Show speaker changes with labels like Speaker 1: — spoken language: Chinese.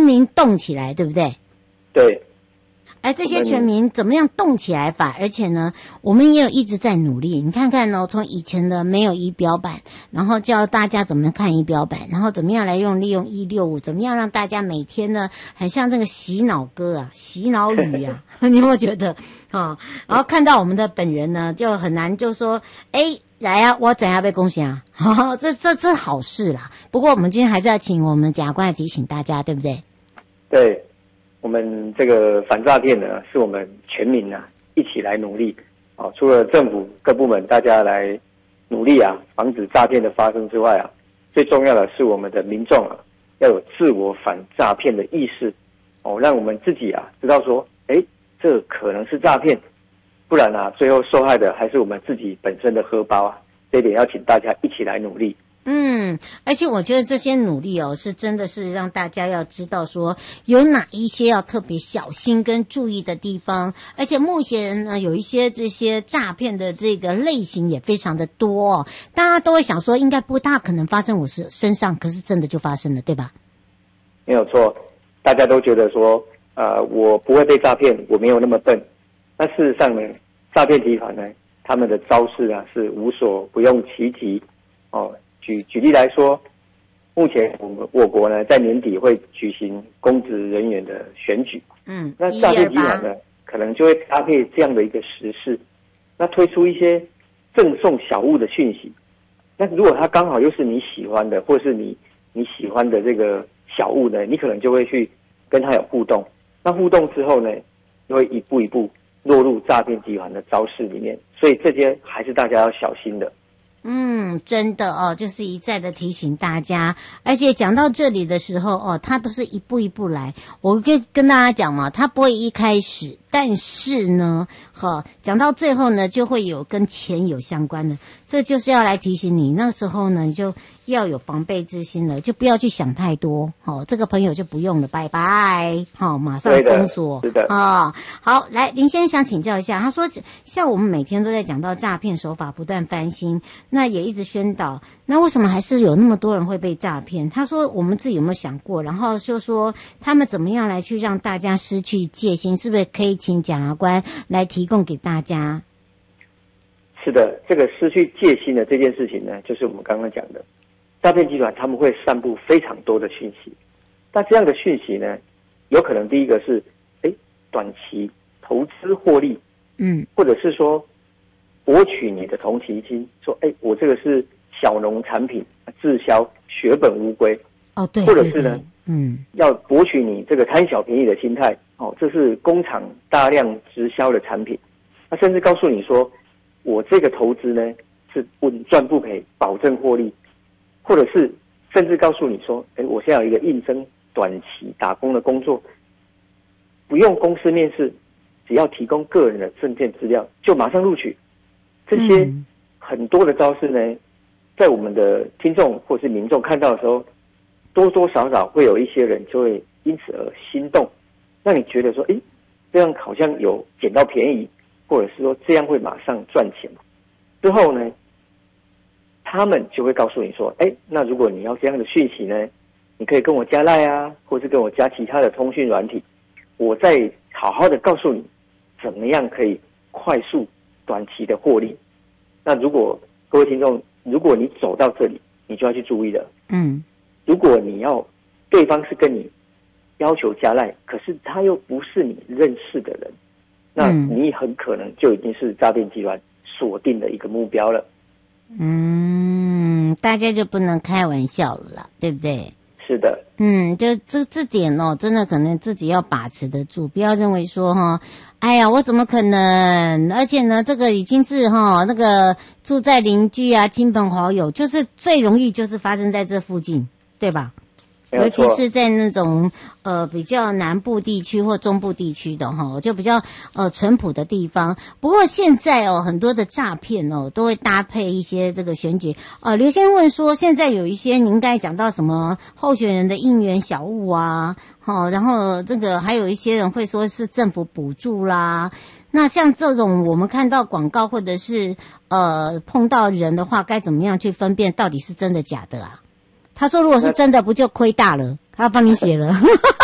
Speaker 1: 民动起来，对不对？
Speaker 2: 对。
Speaker 1: 而这些全民怎么样动起来法？而且呢，我们也有一直在努力。你看看哦，从以前的没有仪表板，然后教大家怎么看仪表板，然后怎么样来利用165，怎么样让大家每天呢，很像这个洗脑歌啊、洗脑语啊，你有没有觉得啊？然后看到我们的本人呢，就很难就说，来啊，我怎样被恭喜啊？这好事啦。不过我们今天还是要请我们检察官来提醒大家，对不对？
Speaker 2: 对。我们这个反诈骗呢，是我们全民啊一起来努力。除了政府各部门大家来努力啊，防止诈骗的发生之外啊，最重要的是我们的民众啊，要有自我反诈骗的意识。让我们自己啊知道说，这可能是诈骗，不然啊，最后受害的还是我们自己本身的荷包啊。这一点要请大家一起来努力。
Speaker 1: 而且我觉得这些努力是真的是让大家要知道说有哪一些要特别小心跟注意的地方，而且目前呢有一些这些诈骗的这个类型也非常的多大家都会想说应该不大可能发生我身上，可是真的就发生了，对吧？
Speaker 2: 没有错，大家都觉得说我不会被诈骗，我没有那么笨。那事实上呢，诈骗集团呢，他们的招式啊是无所不用其极。举例来说，目前我国呢在年底会举行公职人员的选举。那诈骗集团呢可能就会搭配这样的一个时事，那推出一些赠送小物的讯息。那如果它刚好又是你喜欢的，或是你喜欢的这个小物呢，你可能就会去跟他有互动。那互动之后呢，就会一步一步落入诈骗集团的招式里面。所以这些还是大家要小心的。
Speaker 1: 真的就是一再的提醒大家，而且讲到这里的时候他都是一步一步来。我跟大家讲嘛，他不会一开始，但是呢讲到最后呢，就会有跟钱有相关的。这就是要来提醒你，那时候呢，你就要有防备之心了，就不要去想太多。这个朋友就不用了，拜拜。马上封锁。
Speaker 2: 是的。
Speaker 1: 好，来，林先生想请教一下，他说，像我们每天都在讲到诈骗手法不断翻新，那也一直宣导，那为什么还是有那么多人会被诈骗？他说，我们自己有没有想过？然后就说他们怎么样来去让大家失去戒心？是不是可以请检察官来提供给大家？
Speaker 2: 是的，这个失去戒心的这件事情呢，就是我们刚刚讲的，诈骗集团他们会散布非常多的讯息。那这样的讯息呢，有可能第一个是短期投资获利，或者是说博取你的同情心，说我这个是小农产品滞销，血本无归。
Speaker 1: 对，
Speaker 2: 或者是呢，要博取你这个贪小便宜的心态。这是工厂大量直销的产品。那甚至告诉你说，我这个投资呢是稳赚不赔，保证获利。或者是甚至告诉你说，我现在有一个应征短期打工的工作，不用公司面试，只要提供个人的证件资料就马上录取。这些很多的招式呢，在我们的听众或是民众看到的时候，多多少少会有一些人就会因此而心动，让你觉得说，这样好像有捡到便宜，或者是说这样会马上赚钱。之后呢，他们就会告诉你说，那如果你要这样的讯息呢，你可以跟我加 LINE 啊，或是跟我加其他的通讯软体，我再好好的告诉你怎么样可以快速短期的获利。那如果各位听众，如果你走到这里，你就要去注意了。如果你要对方是跟你要求加 LINE， 可是他又不是你认识的人，那你很可能就已经是诈骗集团锁定的一个目标了。
Speaker 1: 大家就不能开玩笑了啦，对不对？
Speaker 2: 是的。
Speaker 1: 就这点真的可能自己要把持得住，不要认为说我怎么可能？而且呢，这个已经是那个住在邻居啊、亲朋好友，就是最容易就是发生在这附近，对吧？尤其是在那种比较南部地区或中部地区的就比较淳朴的地方。不过现在很多的诈骗都会搭配一些这个选举。刘先生问说，现在有一些您刚才讲到什么候选人的应援小物啊，然后这个还有一些人会说是政府补助啦。那像这种我们看到广告或者是碰到人的话，该怎么样去分辨到底是真的假的啊？他说如果是真的不就亏大了，他帮你写了。